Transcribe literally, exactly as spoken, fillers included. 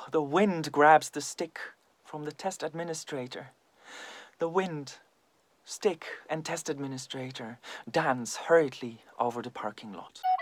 The wind grabs the stick from the test administrator. The wind, stick and test administrator dance hurriedly over the parking lot.